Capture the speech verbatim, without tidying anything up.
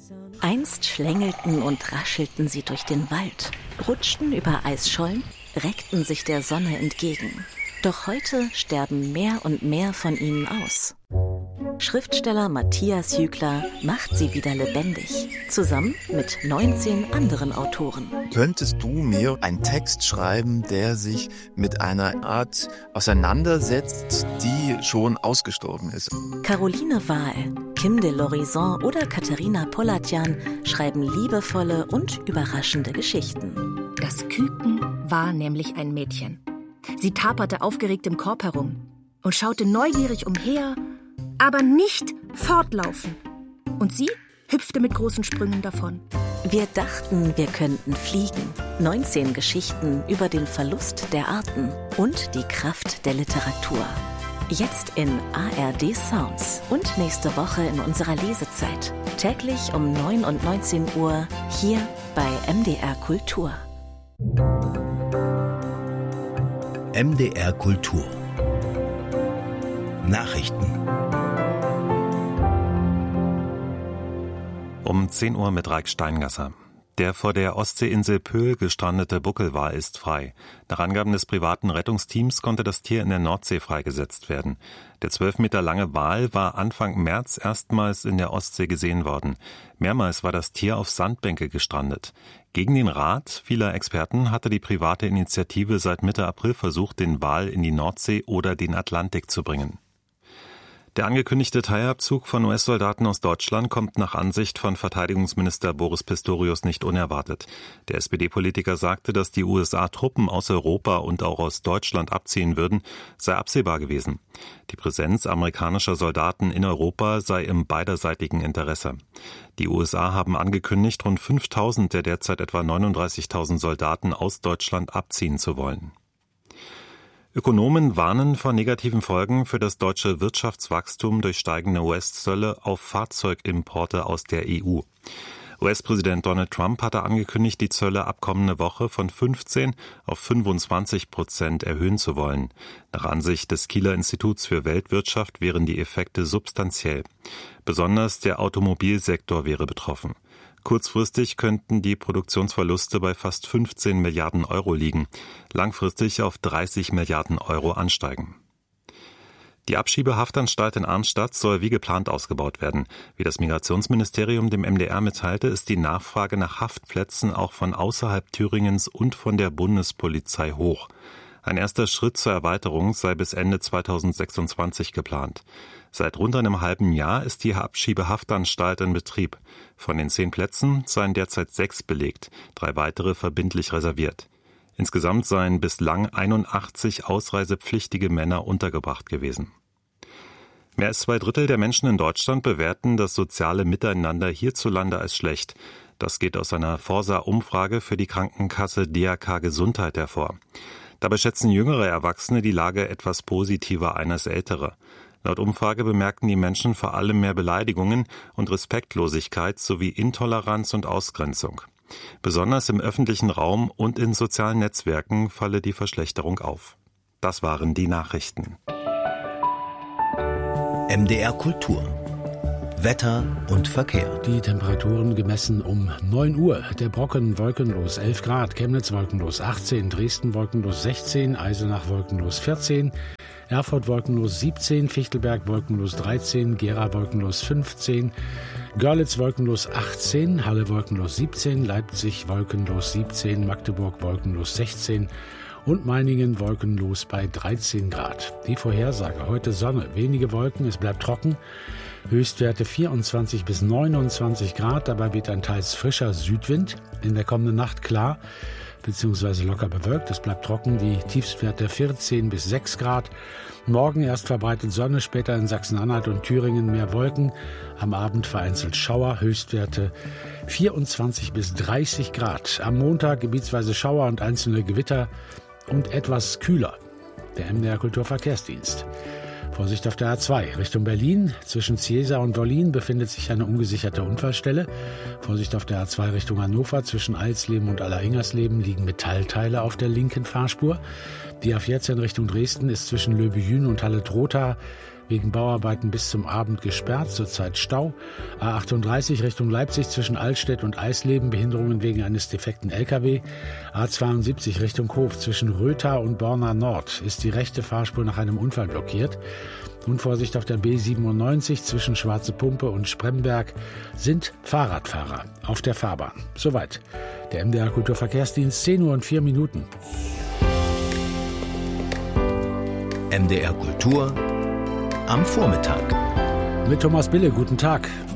Einst schlängelten und raschelten sie durch den Wald, rutschten über Eisschollen, reckten sich der Sonne entgegen. Doch heute sterben mehr und mehr von ihnen aus. Schriftsteller Matthias Hügler macht sie wieder lebendig, zusammen mit neunzehn anderen Autoren. Könntest du mir einen Text schreiben, der sich mit einer Art auseinandersetzt, die schon ausgestorben ist? Caroline Wahl, Kim de l'Horizon oder Katharina Polatjan schreiben liebevolle und überraschende Geschichten. Das Küken war nämlich ein Mädchen. Sie taperte aufgeregt im Korb herum und schaute neugierig umher, aber nicht fortlaufen. Und sie hüpfte mit großen Sprüngen davon. Wir dachten, wir könnten fliegen. neunzehn Geschichten über den Verlust der Arten und die Kraft der Literatur. Jetzt in A R D Sounds und nächste Woche in unserer Lesezeit. Täglich um neun und neunzehn Uhr hier bei M D R Kultur. M D R Kultur. Nachrichten. Um zehn Uhr mit Raik Steingasser. Der vor der Ostseeinsel Pöhl gestrandete Buckelwal ist frei. Nach Angaben des privaten Rettungsteams konnte das Tier in der Nordsee freigesetzt werden. Der zwölf Meter lange Wal war Anfang März erstmals in der Ostsee gesehen worden. Mehrmals war das Tier auf Sandbänke gestrandet. Gegen den Rat vieler Experten hatte die private Initiative seit Mitte April versucht, den Wal in die Nordsee oder den Atlantik zu bringen. Der angekündigte Teilabzug von U S-Soldaten aus Deutschland kommt nach Ansicht von Verteidigungsminister Boris Pistorius nicht unerwartet. Der S P D-Politiker sagte, dass die U S A Truppen aus Europa und auch aus Deutschland abziehen würden, sei absehbar gewesen. Die Präsenz amerikanischer Soldaten in Europa sei im beiderseitigen Interesse. Die U S A haben angekündigt, rund fünftausend der derzeit etwa neununddreißigtausend Soldaten aus Deutschland abziehen zu wollen. Ökonomen warnen vor negativen Folgen für das deutsche Wirtschaftswachstum durch steigende U S-Zölle auf Fahrzeugimporte aus der E U. U S-Präsident Donald Trump hatte angekündigt, die Zölle ab kommende Woche von fünfzehn auf fünfundzwanzig Prozent erhöhen zu wollen. Nach Ansicht des Kieler Instituts für Weltwirtschaft wären die Effekte substanziell. Besonders der Automobilsektor wäre betroffen. Kurzfristig könnten die Produktionsverluste bei fast fünfzehn Milliarden Euro liegen, langfristig auf dreißig Milliarden Euro ansteigen. Die Abschiebehaftanstalt in Arnstadt soll wie geplant ausgebaut werden. Wie das Migrationsministerium dem M D R mitteilte, ist die Nachfrage nach Haftplätzen auch von außerhalb Thüringens und von der Bundespolizei hoch. Ein erster Schritt zur Erweiterung sei bis Ende zweitausendsechsundzwanzig geplant. Seit rund einem halben Jahr ist die Abschiebehaftanstalt in Betrieb. Von den zehn Plätzen seien derzeit sechs belegt, drei weitere verbindlich reserviert. Insgesamt seien bislang einundachtzig ausreisepflichtige Männer untergebracht gewesen. Mehr als zwei Drittel der Menschen in Deutschland bewerten das soziale Miteinander hierzulande als schlecht. Das geht aus einer Forsa-Umfrage für die Krankenkasse D R K Gesundheit hervor. Dabei schätzen jüngere Erwachsene die Lage etwas positiver ein als ältere. Laut Umfrage bemerkten die Menschen vor allem mehr Beleidigungen und Respektlosigkeit sowie Intoleranz und Ausgrenzung. Besonders im öffentlichen Raum und in sozialen Netzwerken falle die Verschlechterung auf. Das waren die Nachrichten. M D R Kultur. Wetter und Verkehr. Die Temperaturen gemessen um neun Uhr. Der Brocken wolkenlos elf Grad, Chemnitz wolkenlos achtzehn, Dresden wolkenlos sechzehn, Eisenach wolkenlos vierzehn, Erfurt wolkenlos siebzehn, Fichtelberg wolkenlos dreizehn, Gera wolkenlos fünfzehn, Görlitz wolkenlos achtzehn, Halle wolkenlos siebzehn, Leipzig wolkenlos siebzehn, Magdeburg wolkenlos sechzehn und Meiningen wolkenlos bei dreizehn Grad. Die Vorhersage: heute Sonne, wenige Wolken, es bleibt trocken. Höchstwerte vierundzwanzig bis neunundzwanzig Grad, dabei weht ein teils frischer Südwind. In der kommenden Nacht klar bzw. locker bewölkt, es bleibt trocken, die Tiefstwerte vierzehn bis sechs Grad. Morgen erst verbreitet Sonne, später in Sachsen-Anhalt und Thüringen mehr Wolken. Am Abend vereinzelt Schauer, Höchstwerte vierundzwanzig bis dreißig Grad. Am Montag gebietsweise Schauer und einzelne Gewitter und etwas kühler. Der M D R Kulturverkehrsdienst. Vorsicht auf der A zwei Richtung Berlin. Zwischen Ziesa und Wollin befindet sich eine ungesicherte Unfallstelle. Vorsicht auf der A zwei Richtung Hannover. Zwischen Alsleben und Alleringhersleben liegen Metallteile auf der linken Fahrspur. Die A vierzehn Richtung Dresden ist zwischen Löbejün und Halle-Trotha wegen Bauarbeiten bis zum Abend gesperrt, zurzeit Stau. A achtunddreißig Richtung Leipzig zwischen Altstedt und Eisleben, Behinderungen wegen eines defekten L K W. A zweiundsiebzig Richtung Hof zwischen Rötha und Borna Nord ist die rechte Fahrspur nach einem Unfall blockiert. Und Vorsicht auf der B siebenundneunzig zwischen Schwarze Pumpe und Spremberg sind Fahrradfahrer auf der Fahrbahn. Soweit der M D R Kulturverkehrsdienst, zehn Uhr und vier Minuten. M D R Kultur am Vormittag. Mit Thomas Bille, guten Tag.